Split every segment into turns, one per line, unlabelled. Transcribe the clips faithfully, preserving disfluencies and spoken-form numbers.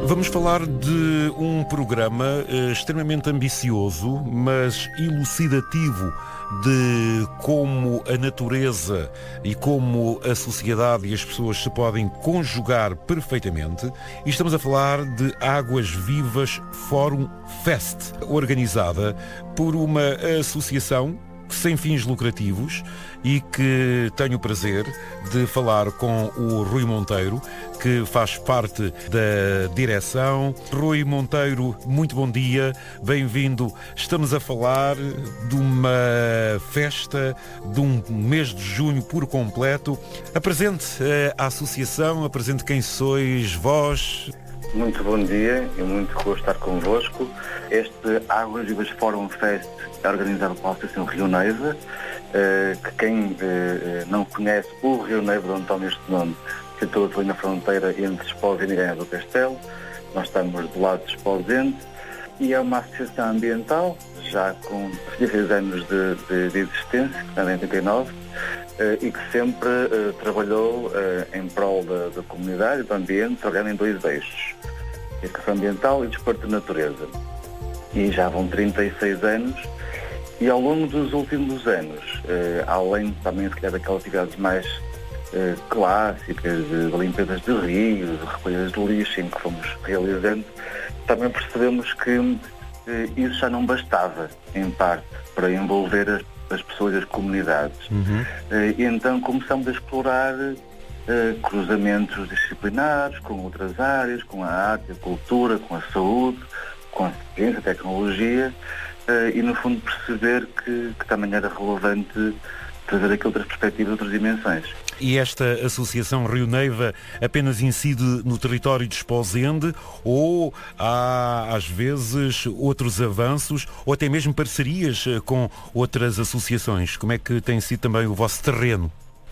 Vamos falar de um programa eh, extremamente ambicioso, mas elucidativo de como a natureza e como a sociedade e as pessoas se podem conjugar perfeitamente. E estamos a falar de Águas Vivas Fórum Fest, organizada por uma associação sem fins lucrativos e que tenho o prazer de falar com o Rui Monteiro, que faz parte da direção. Rui Monteiro, muito bom dia, bem-vindo. Estamos a falar de uma festa de um mês de junho por completo. Apresente a associação, apresente quem sois vós.
Muito bom dia e muito gosto de estar convosco. Este Águas Vivas Fórum Fest é organizado pela Associação Rio Neiva, que quem não conhece o Rio Neiva, de onde toma este nome, situou-se ali na fronteira entre Esposende e Gaia do Castelo. Nós estamos do lado de Esposende e é uma associação ambiental, já com dezesseis anos de, de, de existência, em oitenta e nove, e que sempre uh, trabalhou uh, em prol da, da comunidade e do ambiente, trabalhando em dois eixos: educação ambiental e desporto de natureza. E já vão trinta e seis anos, e ao longo dos últimos anos, uh, além também se calhar daquelas atividades mais uh, clássicas, de, de limpezas de rios, de recolhas de lixo, em que fomos realizando, também percebemos que uh, isso já não bastava, em parte, para envolver as as pessoas e as comunidades. Uhum. E então começamos a explorar uh, cruzamentos disciplinares com outras áreas, com a arte, a cultura, com a saúde, com a ciência, a tecnologia, uh, e no fundo perceber que, que também era relevante trazer aqui outras perspectivas, outras dimensões.
E esta associação Rio Neiva apenas incide no território de Esposende, ou há às vezes outros avanços ou até mesmo parcerias com outras associações? Como é que tem sido também o vosso terreno?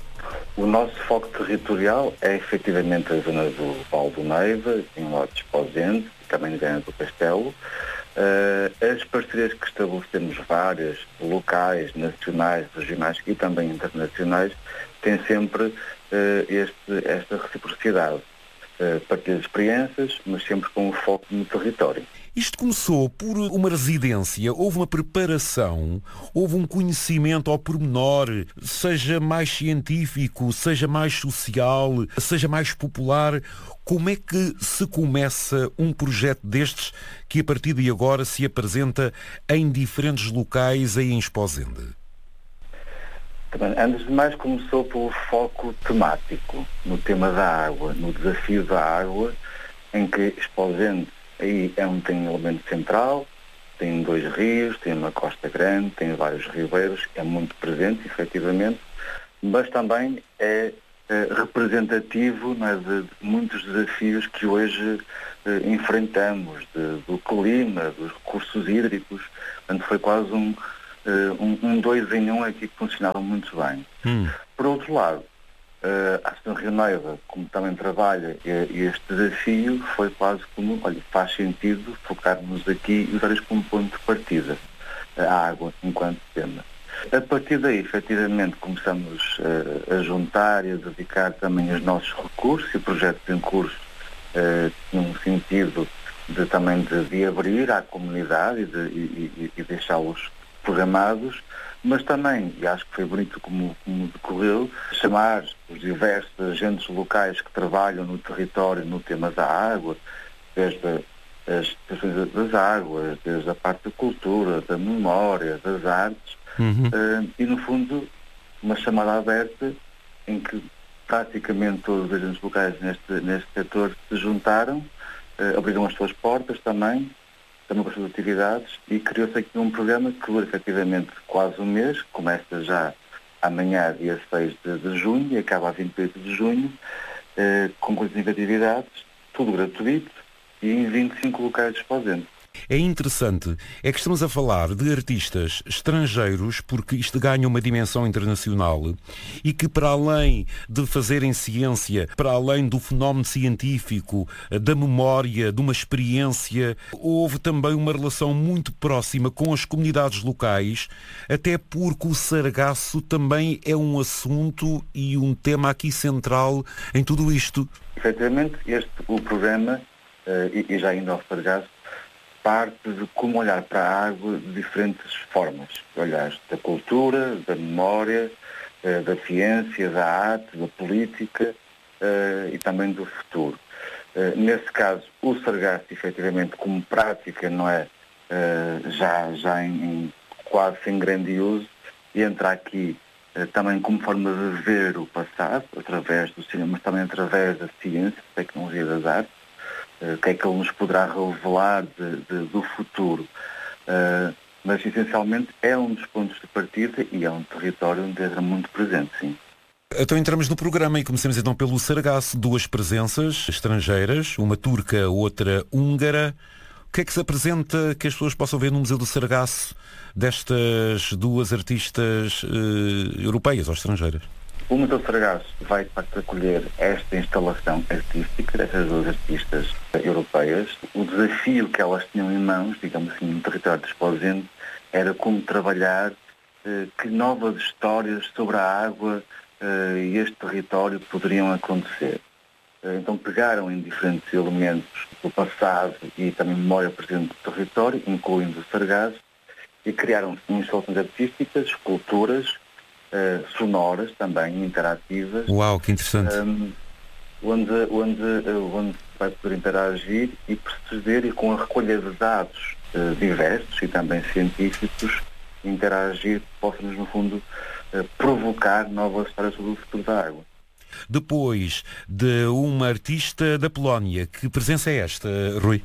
O nosso foco territorial é efetivamente a zona do Val do Neiva, em lado de Esposende, também Gaia do Castelo. Uh, as parcerias que estabelecemos, várias, locais, nacionais, regionais e também internacionais, têm sempre uh, este, esta reciprocidade. Uh, partilha de experiências, mas sempre com o foco no território.
Isto começou por uma residência, houve uma preparação, houve um conhecimento ao pormenor, seja mais científico, seja mais social, seja mais popular. Como é que se começa um projeto destes que a partir de agora se apresenta em diferentes locais aí em Esposende?
Antes de mais, começou pelo foco temático, no tema da água, no desafio da água, em que Esposende aí é um, tem um elemento central, tem dois rios, tem uma costa grande, tem vários ribeiros, é muito presente, efetivamente, mas também é, é representativo, não é, de, de muitos desafios que hoje é, enfrentamos, de, do clima, dos recursos hídricos. Portanto, foi quase um, um, um dois em um aqui que funcionava muito bem. Hum. Por outro lado, Uh, a Associação Rio Neiva, como também trabalha e, este desafio, foi quase como, olha, faz sentido focarmos aqui e usar isto como ponto de partida, a água enquanto tema. A partir daí, efetivamente, começamos uh, a juntar e a dedicar também os nossos recursos e projetos em curso, uh, num sentido de também de, de abrir à comunidade e, de, e, e deixá-los programados, mas também, e acho que foi bonito como, como decorreu, chamar os diversos agentes locais que trabalham no território no tema da água, desde as questões das águas, desde a parte da cultura, da memória, das artes, uhum. uh, e no fundo uma chamada aberta em que praticamente todos os agentes locais neste, neste setor se juntaram, uh, abriram as suas portas também, também com as suas atividades, e criou-se aqui um programa que dura efetivamente quase um mês, começa já amanhã, dia seis de, de junho, e acaba a vinte e oito de junho, eh, com coisas atividades, tudo gratuito, e em vinte e cinco locais de Esposende.
É interessante, é que estamos a falar de artistas estrangeiros, porque isto ganha uma dimensão internacional e que, para além de fazerem ciência, para além do fenómeno científico, da memória, de uma experiência, houve também uma relação muito próxima com as comunidades locais, até porque o sargaço também é um assunto e um tema aqui central em tudo isto.
Efetivamente, este, o programa e, e já indo ao Sargasso, parte de como olhar para a água de diferentes formas. Olhar da cultura, da memória, da ciência, da arte, da política e também do futuro. Nesse caso, o Sargasso, efetivamente, como prática, não é, já, já em, em quase sem grande uso, e entra aqui também como forma de ver o passado, através do cinema, mas também através da ciência, da tecnologia das artes, o que é que ele nos poderá revelar de, de, do futuro. Mas, essencialmente, é um dos pontos de partida e é um território onde é muito presente, sim.
Então entramos no programa e comecemos então pelo Sargasso. Duas presenças estrangeiras, uma turca, outra húngara. O que é que se apresenta que as pessoas possam ver no Museu do Sargasso destas duas artistas eh, europeias ou estrangeiras?
O Museu do Sargasso vai, de facto, acolher esta instalação artística destas duas artistas europeias. O desafio que elas tinham em mãos, digamos assim, no território de Esposende, era como trabalhar eh, que novas histórias sobre a água Uh, e este território poderiam acontecer. Uh, então pegaram em diferentes elementos do passado e também memória presente do território, incluindo o Sargasso, e criaram instalações artísticas, esculturas, uh, sonoras também, interativas.
Uau, que interessante.
Um, onde, onde, uh, onde vai poder interagir e perceber, e com a recolha de dados uh, diversos e também científicos, interagir, possamos, no fundo, provocar novas histórias sobre o futuro da água.
Depois de uma artista da Polónia, que presença é esta, Rui?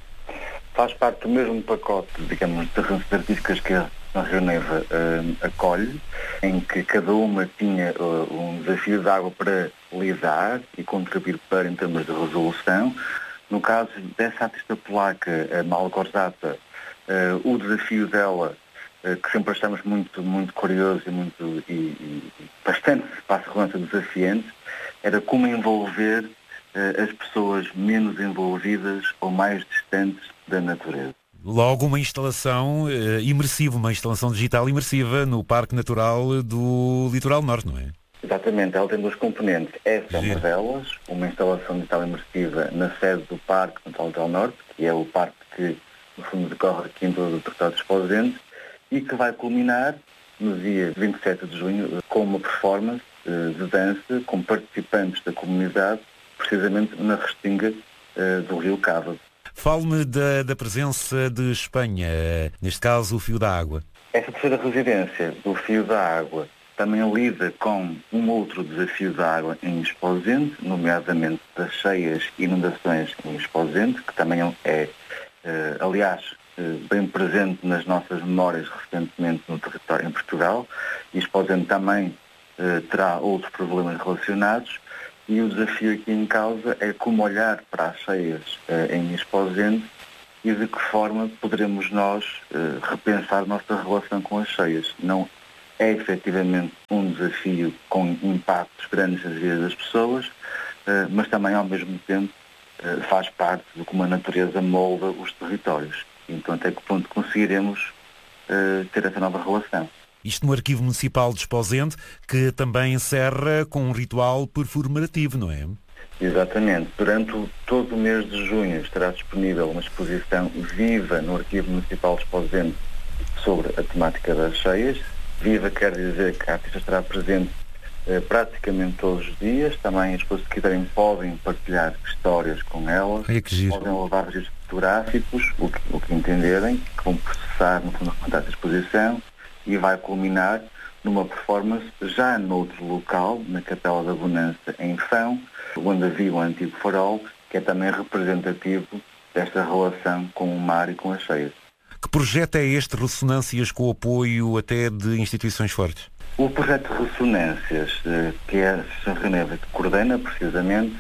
Faz parte do mesmo pacote, digamos, de referências artísticas que a Rio Neva uh, acolhe, em que cada uma tinha uh, um desafio de água para lidar e contribuir para, em termos de resolução. No caso dessa artista polaca, a Małgorzata, uh, o desafio dela, que sempre achamos muito, muito curioso e, muito, e, e bastante, passa a relevância, desafiante, era como envolver uh, as pessoas menos envolvidas ou mais distantes da natureza.
Logo uma instalação uh, imersiva, uma instalação digital imersiva no Parque Natural do Litoral Norte, não é?
Exatamente, ela tem duas componentes. Essa é uma delas, uma instalação digital imersiva na sede do Parque Natural do Litoral Norte, que é o parque que, no fundo, decorre aqui em todo o território de Esposende, e que vai culminar no dia vinte e sete de junho com uma performance uh, de dança com participantes da comunidade, precisamente na restinga uh, do Rio Cávado.
Fale-me da, da presença de Espanha, neste caso o Fio da Água.
Essa terceira residência do Fio da Água também lida com um outro desafio da água em Esposende, nomeadamente das cheias e inundações em Esposende, que também é, uh, aliás, bem presente nas nossas memórias recentemente no território em Portugal, e Esposende também eh, terá outros problemas relacionados, e o desafio aqui em causa é como olhar para as cheias eh, em Esposende e de que forma poderemos nós eh, repensar nossa relação com as cheias. Não é efetivamente um desafio com impactos grandes nas vidas das pessoas, eh, mas também ao mesmo tempo eh, faz parte de como a natureza molda os territórios. Então, até que ponto conseguiremos uh, ter essa nova relação.
Isto no Arquivo Municipal de Esposende, que também encerra com um ritual performativo, não é?
Exatamente. Durante o, todo o mês de junho estará disponível uma exposição viva no Arquivo Municipal de Esposende sobre a temática das cheias. Viva quer dizer que a artista estará presente uh, praticamente todos os dias. Também as pessoas que quiserem podem partilhar histórias com ela.
Ai, que giro.
Podem levar registros fotográficos, o que, o que entenderem, que vão processar, no fundo, a essa exposição, e vai culminar numa performance já noutro local, na Capela da Bonança, em Fão, onde havia o antigo farol, que é também representativo desta relação com o mar e com as cheias.
Que projeto é este, Ressonâncias, com o apoio até de instituições fortes?
O projeto Ressonâncias, que é a Associação Rio Neva que coordena, precisamente,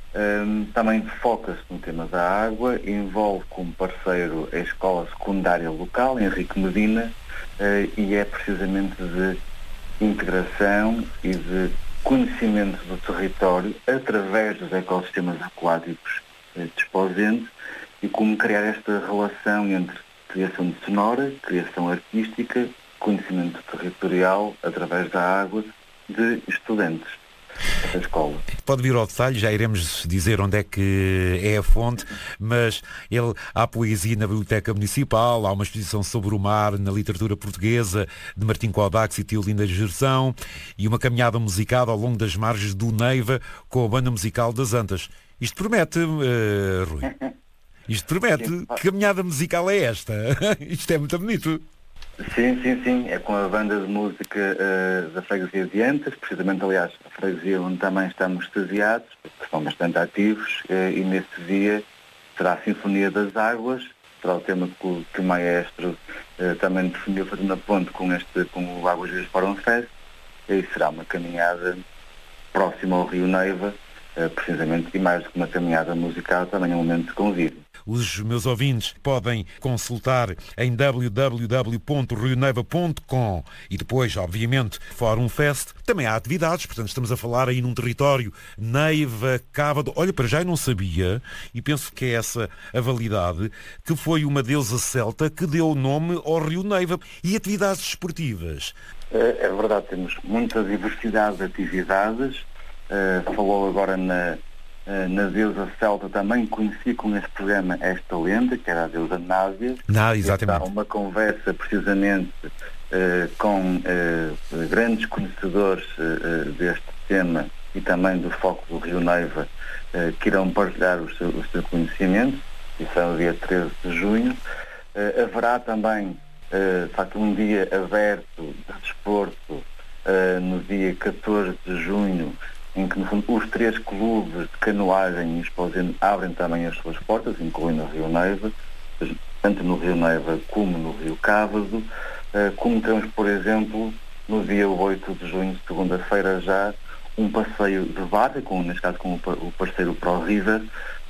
Um, também foca-se no tema da água, envolve como parceiro a escola secundária local, Henrique Medina, uh, e é precisamente de integração e de conhecimento do território através dos ecossistemas aquáticos uh, de Esposende, e como criar esta relação entre criação de sonora, criação artística, conhecimento territorial através da água de estudantes. da escola.
Pode vir ao detalhe, já iremos dizer onde é que é a fonte, mas ele, há poesia na Biblioteca Municipal, há uma exposição sobre o mar na literatura portuguesa de Martim Kodax e Teolinda Gersão e uma caminhada musicada ao longo das margens do Neiva com a banda musical das Antas. Isto promete, uh, Rui. Isto promete. Que caminhada musical é esta? Isto é muito bonito.
Sim, sim, sim. É com a banda de música uh, da Freguesia de Antas, precisamente, aliás, a freguesia onde também estamos extasiados, porque são bastante ativos, uh, e nesse dia será a Sinfonia das Águas, será o tema que o, que o maestro uh, também definiu fazendo a ponte com, este, com o Águas Vivas Forum Fest, e será uma caminhada próxima ao Rio Neiva, uh, precisamente, e mais do que uma caminhada musical, também é um momento de convívio.
Os meus ouvintes podem consultar em w w w ponto rio neiva ponto com e depois, obviamente, Forum Fest. Também há atividades, portanto estamos a falar aí num território Neiva, Cávado. Olha, para já eu não sabia, e penso que é essa a validade, que foi uma deusa celta que deu o nome ao Rio Neiva. E atividades desportivas?
É, é verdade, temos muita diversidade de atividades. Uh, falou agora na... na deusa celta, também conheci com este programa esta lenda, que era a deusa Násia.
Não, exatamente.
Uma conversa precisamente uh, com uh, grandes conhecedores uh, deste tema e também do foco do Rio Neiva, uh, que irão partilhar o seu, o seu conhecimento. Isso é no dia treze de junho. Uh, haverá também, uh, de facto, um dia aberto de desporto uh, no dia catorze de junho, em que, no fundo, os três clubes de canoagem e esposendo abrem também as suas portas, incluindo o Rio Neiva, tanto no Rio Neiva como no Rio Cávado, como temos, por exemplo, no dia oito de junho, segunda-feira já, um passeio de barca, com, neste caso com o parceiro Pro River,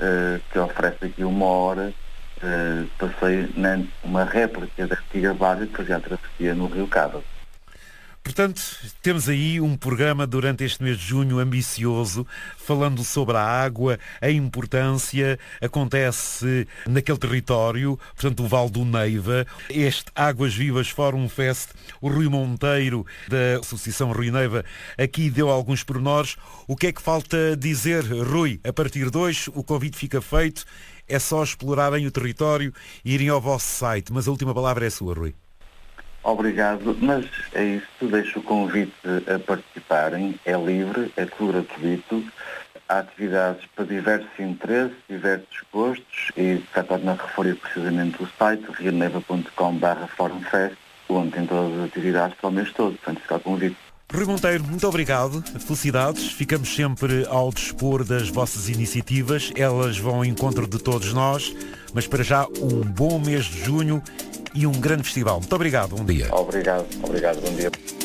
que oferece aqui uma hora de passeio, uma réplica da antiga barca que fazia a travessia no Rio Cávado.
Portanto, temos aí um programa durante este mês de junho ambicioso, falando sobre a água, a importância, acontece naquele território, portanto, o Vale do Neiva, este Águas Vivas Forum Fest, o Rui Monteiro, da Associação Rio Neiva, aqui deu alguns pormenores. O que é que falta dizer, Rui? A partir de hoje, o convite fica feito, é só explorarem o território e irem ao vosso site, mas a última palavra é sua, Rui.
Obrigado, mas é isso, deixo o convite a participarem, é livre, é tudo gratuito, há atividades para diversos interesses, diversos gostos e já pode referir precisamente o site rio neiva ponto com barra forum fest, onde tem todas as atividades para o mês todo, portanto fica o convite.
Rui Monteiro, muito obrigado, felicidades, ficamos sempre ao dispor das vossas iniciativas, elas vão ao encontro de todos nós, mas para já um bom mês de junho e um grande festival. Muito obrigado, bom dia.
Obrigado, obrigado, bom dia.